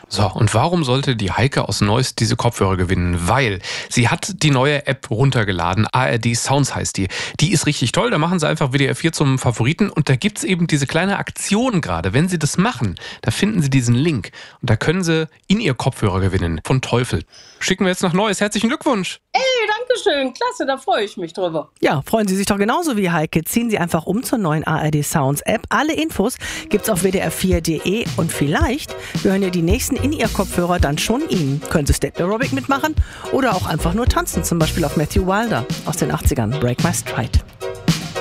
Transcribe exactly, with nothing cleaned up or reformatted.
So, und warum sollte die Heike aus Neuss diese Kopfhörer gewinnen? Weil sie hat die neue App runtergeladen, A R D Sounds heißt die. Die ist richtig toll, da machen sie einfach W D R vier zum Favoriten und da gibt's eben diese kleine Aktion gerade. Wenn sie das machen, da finden sie diesen Link und da können sie in ihr Kopfhörer gewinnen. Von Teufel. Schicken wir jetzt nach Neuss. Herzlichen Glückwunsch! Ey, danke schön, klasse, da freue ich mich drüber. Ja, freuen Sie sich doch genauso wie Heike. Ziehen Sie einfach um zur neuen A R D Sounds App. Alle Infos gibt's auf w d r vier punkt d e und vielleicht gehören ja die nächsten in Ihr Kopfhörer dann schon Ihnen. Können Sie Step Aerobic mitmachen oder auch einfach nur tanzen, zum Beispiel auf Matthew Wilder aus den achtzigern, Break My Stride.